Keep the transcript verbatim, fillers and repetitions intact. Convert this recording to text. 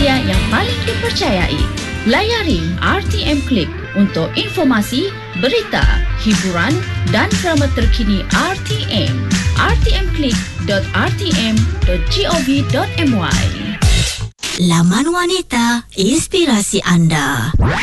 media yang paling dipercayai. Layari R T M Click untuk informasi, berita, hiburan dan drama terkini R T M. r t m click dot r t m dot gov dot my. Laman Wanita, inspirasi anda.